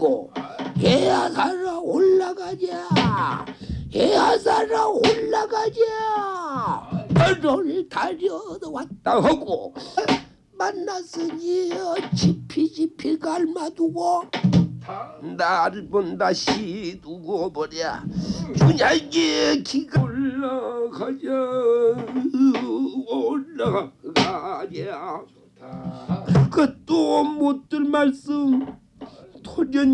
하고 해야사라 올라가자. 해야사라 올라가자. 너를 다려도 왔다 하고 만났으니 지피지피 갈마두고 나를 본다 시두고 버려. 준양의 기가 올라가자. 올라가자. 그것도 못 들 말씀 토련